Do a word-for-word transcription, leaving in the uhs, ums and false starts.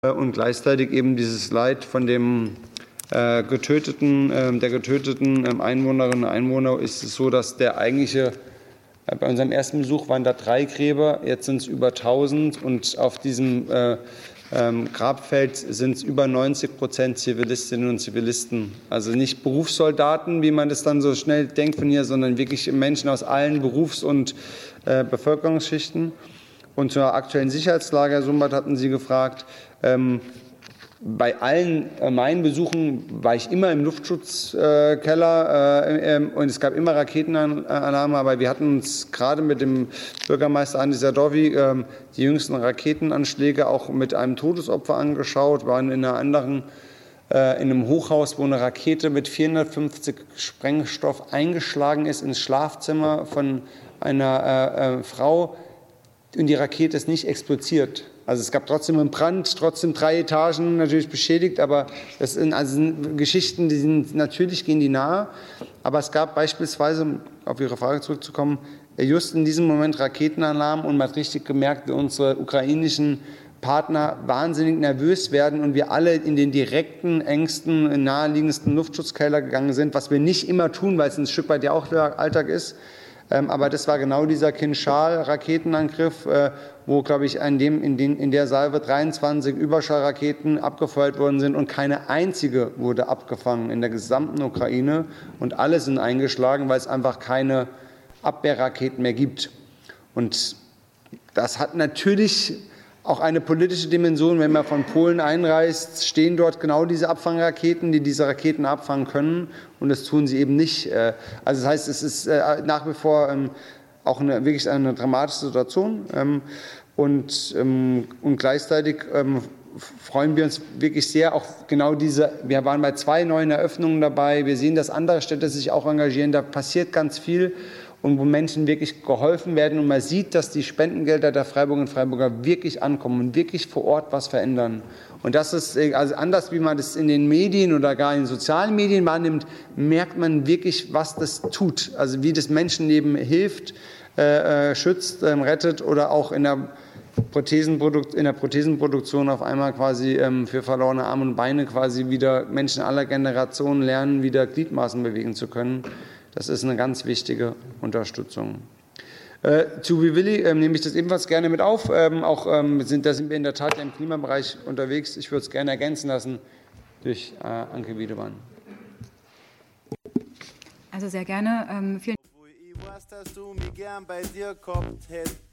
und gleichzeitig eben dieses Leid von dem äh, getöteten, äh, der getöteten äh, Einwohnerinnen und Einwohner ist es so, dass der eigentliche, äh, bei unserem ersten Besuch waren da drei Gräber, jetzt sind es über tausend und auf diesem äh, ähm, Grabfeld sind es über neunzig Prozent Zivilistinnen und Zivilisten. Also nicht Berufssoldaten, wie man das dann so schnell denkt von hier, sondern wirklich Menschen aus allen Berufs- und äh, Bevölkerungsschichten. Und zur aktuellen Sicherheitslage, Herr Sumbart, hatten Sie gefragt. Ähm, bei allen äh, meinen Besuchen war ich immer im Luftschutzkeller äh, äh, und es gab immer Raketenalarme, aber wir hatten uns gerade mit dem Bürgermeister Andi Sadovy äh, die jüngsten Raketenanschläge auch mit einem Todesopfer angeschaut, waren in einer anderen äh, in einem Hochhaus, wo eine Rakete mit vierhundertfünfzig Sprengstoff eingeschlagen ist ins Schlafzimmer von einer äh, äh, Frau. Und die Rakete ist nicht explodiert. Also es gab trotzdem einen Brand, trotzdem drei Etagen natürlich beschädigt, aber das sind also Geschichten, die sind natürlich gehen die nahe. Aber es gab beispielsweise, um auf Ihre Frage zurückzukommen, just in diesem Moment Raketenalarm und man hat richtig gemerkt, wie unsere ukrainischen Partner wahnsinnig nervös werden und wir alle in den direkten, engsten, naheliegendsten Luftschutzkeller gegangen sind, was wir nicht immer tun, weil es ein Stück weit ja auch der Alltag ist. Aber das war genau dieser Kinschal-Raketenangriff, wo, glaube ich, in, dem, in, den, in der Salve dreiundzwanzig Überschallraketen abgefeuert worden sind und keine einzige wurde abgefangen in der gesamten Ukraine. Und alle sind eingeschlagen, weil es einfach keine Abwehrraketen mehr gibt. Und das hat natürlich auch eine politische Dimension. Wenn man von Polen einreist, stehen dort genau diese Abfangraketen, die diese Raketen abfangen können. Und das tun sie eben nicht. Also das heißt, es ist nach wie vor auch eine, wirklich eine dramatische Situation. Und, und gleichzeitig freuen wir uns wirklich sehr, auch genau diese, wir waren bei zwei neuen Eröffnungen dabei. Wir sehen, dass andere Städte sich auch engagieren. Da passiert ganz viel. Und wo Menschen wirklich geholfen werden und man sieht, dass die Spendengelder der Freiburgerinnen und Freiburger wirklich ankommen und wirklich vor Ort was verändern. Und das ist also anders, wie man das in den Medien oder gar in sozialen Medien wahrnimmt, merkt man wirklich, was das tut. Also wie das Menschenleben hilft, äh, schützt, äh, rettet oder auch in der Prothesenprodukt, in der Prothesenproduktion auf einmal quasi ähm, für verlorene Arme und Beine quasi wieder Menschen aller Generationen lernen, wieder Gliedmaßen bewegen zu können. Das ist eine ganz wichtige Unterstützung. Äh, zu Wiwili äh, nehme ich das ebenfalls gerne mit auf. Ähm, auch, ähm, sind, da sind wir in der Tat im Klimabereich unterwegs. Ich würde es gerne ergänzen lassen durch äh, Anke Wiedemann. Also sehr gerne. Ähm, vielen Was, dass du mich gern bei dir gehabt hättest.